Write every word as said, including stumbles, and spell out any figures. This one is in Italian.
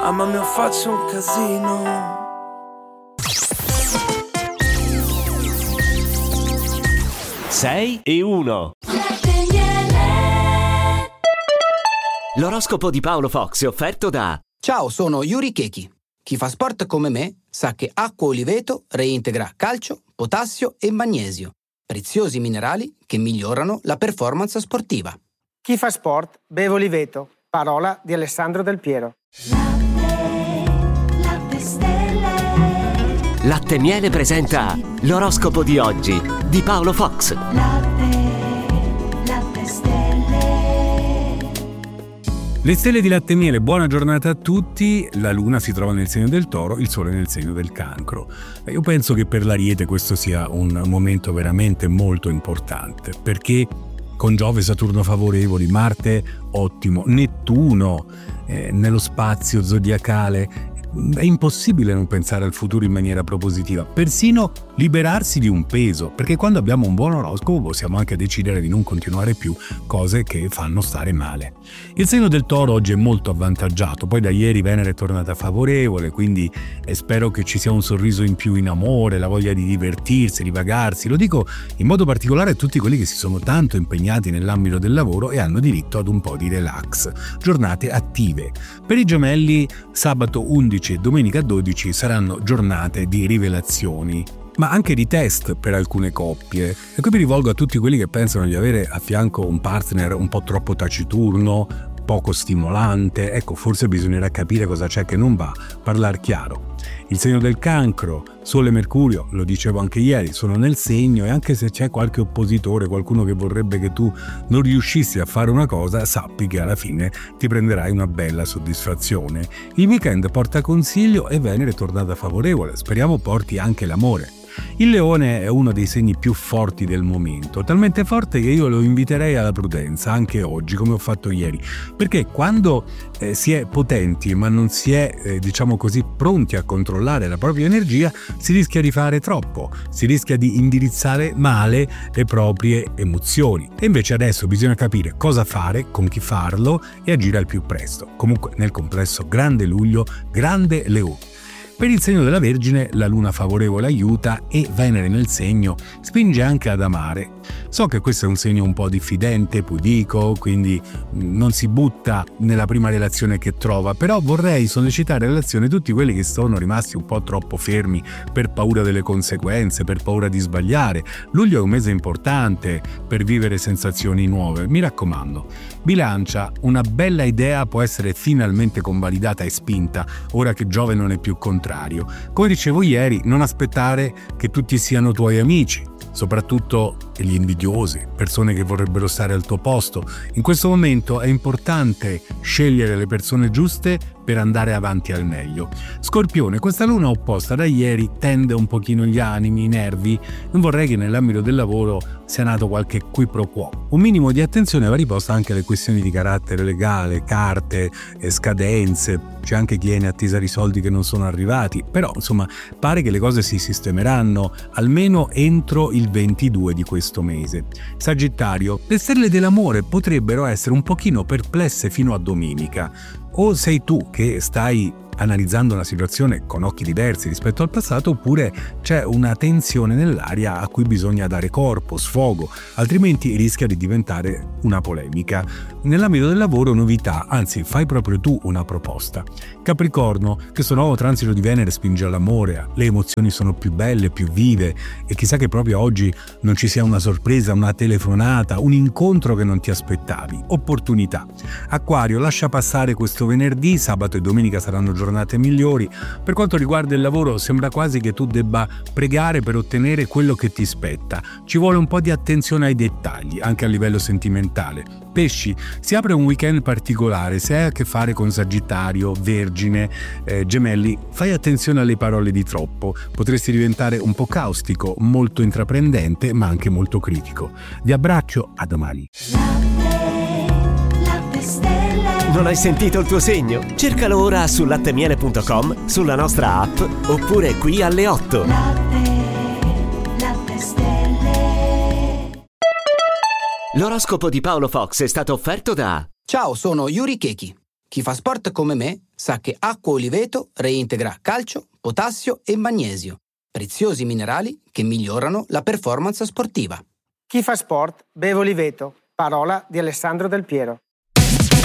Ah, ma mi faccio un casino. sei e uno. L'oroscopo di Paolo Fox è offerto da... Ciao, sono Yuri Keki. Chi fa sport come me sa che acqua Oliveto reintegra calcio, potassio e magnesio, preziosi minerali che migliorano la performance sportiva. Chi fa sport beve Oliveto. Parola di Alessandro Del Piero. Latte, latte stelle. Latte Miele presenta l'oroscopo di oggi di Paolo Fox. Latte, latte stelle. Le stelle di Latte Miele, buona giornata a tutti. La luna si trova nel segno del Toro, il sole nel segno del Cancro. Io penso che per l'Ariete questo sia un momento veramente molto importante, perché con Giove e Saturno favorevoli, Marte ottimo, Nettuno eh, nello spazio zodiacale, è impossibile non pensare al futuro in maniera propositiva, persino liberarsi di un peso, perché quando abbiamo un buon oroscopo possiamo anche decidere di non continuare più cose che fanno stare male. Il segno del Toro oggi è molto avvantaggiato, poi da ieri Venere è tornata favorevole, quindi spero che ci sia un sorriso in più in amore, la voglia di divertirsi, di vagarsi. Lo dico in modo particolare a tutti quelli che si sono tanto impegnati nell'ambito del lavoro e hanno diritto ad un po' di relax. Giornate attive. Per i Gemelli sabato undici e domenica dodici saranno giornate di rivelazioni, ma anche di test per alcune coppie. E qui mi rivolgo a tutti quelli che pensano di avere a fianco un partner un po' troppo taciturno, poco stimolante. Ecco, forse bisognerà capire cosa c'è che non va, parlare chiaro. Il segno del Cancro, Sole e Mercurio, lo dicevo anche ieri, sono nel segno, e anche se c'è qualche oppositore, qualcuno che vorrebbe che tu non riuscissi a fare una cosa, sappi che alla fine ti prenderai una bella soddisfazione. Il weekend porta consiglio e Venere è tornata favorevole, speriamo porti anche l'amore. Il Leone è uno dei segni più forti del momento, talmente forte che io lo inviterei alla prudenza anche oggi, come ho fatto ieri, perché quando eh, si è potenti ma non si è, eh, diciamo così, pronti a controllare la propria energia, si rischia di fare troppo, si rischia di indirizzare male le proprie emozioni. E invece adesso bisogna capire cosa fare, con chi farlo e agire al più presto. Comunque nel complesso grande luglio, grande Leone. Per il segno della Vergine la luna favorevole aiuta e Venere nel segno spinge anche ad amare. So che questo è un segno un po' diffidente, pudico, quindi non si butta nella prima relazione che trova, però vorrei sollecitare relazione tutti quelli che sono rimasti un po' troppo fermi per paura delle conseguenze, per paura di sbagliare. Luglio è un mese importante per vivere sensazioni nuove, mi raccomando. Bilancia, una bella idea può essere finalmente convalidata e spinta, ora che Giove non è più contrario. Come dicevo ieri, non aspettare che tutti siano tuoi amici, soprattutto gli invidiosi, persone che vorrebbero stare al tuo posto. In questo momento è importante scegliere le persone giuste per andare avanti al meglio. Scorpione, questa luna opposta da ieri tende un pochino gli animi, i nervi. Non vorrei che nell'ambito del lavoro sia nato qualche qui pro quo. Un minimo di attenzione va riposta anche alle questioni di carattere legale, carte, scadenze. C'è anche chi è in attesa di soldi che non sono arrivati, però insomma pare che le cose si sistemeranno almeno entro il ventidue di questo mese. Sagittario, le stelle dell'amore potrebbero essere un pochino perplesse fino a domenica. O sei tu che stai analizzando una situazione con occhi diversi rispetto al passato, oppure c'è una tensione nell'aria a cui bisogna dare corpo, sfogo, altrimenti rischia di diventare una polemica. Nell'ambito del lavoro novità, anzi fai proprio tu una proposta. Capricorno, questo nuovo transito di Venere spinge all'amore, le emozioni sono più belle, più vive, e chissà che proprio oggi non ci sia una sorpresa, una telefonata, un incontro che non ti aspettavi. Opportunità. Acquario, lascia passare questo venerdì, sabato e domenica saranno giornate giornate migliori. Per quanto riguarda il lavoro, sembra quasi che tu debba pregare per ottenere quello che ti spetta. Ci vuole un po' di attenzione ai dettagli, anche a livello sentimentale. Pesci, si apre un weekend particolare. Se hai a che fare con Sagittario, Vergine, eh, Gemelli, fai attenzione alle parole di troppo. Potresti diventare un po' caustico, molto intraprendente, ma anche molto critico. Vi abbraccio, a domani. Non hai sentito il tuo segno? Cercalo ora su lattemiele punto com, sulla nostra app, oppure qui alle otto. Latte, latte stelle. L'oroscopo di Paolo Fox è stato offerto da... Ciao, sono Yuri Keki. Chi fa sport come me sa che Acqua Oliveto reintegra calcio, potassio e magnesio, preziosi minerali che migliorano la performance sportiva. Chi fa sport beve Oliveto. Parola di Alessandro Del Piero.